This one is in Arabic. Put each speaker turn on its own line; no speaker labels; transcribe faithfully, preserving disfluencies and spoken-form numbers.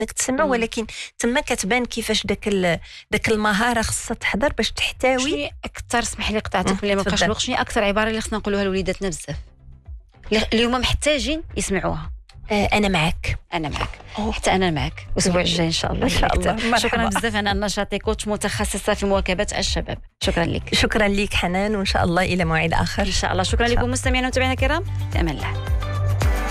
انك تسمع، ولكن تما كتبان كيفاش داك داك المهاره خصها تحضر باش تحتوي.
شنو اكثر، سمح لي قطعتك ولا ما بقاش الوقت، شنو اكثر عباره اللي خصنا نقولوها لوليداتنا بزاف اللي هما محتاجين يسمعوها؟
آه انا معك،
انا معك، حتى انا معك الاسبوع الجاي ان شاء الله.
ان شاء الله.
شكرا بزاف. انا النشاطي كوتش متخصصه في مواكبه الشباب. شكرا لك.
شكرا لك حنان، وان شاء الله الى موعد اخر
ان شاء الله. شكرا لكم مستمعينا ومتابعينا الكرام، في امان الله.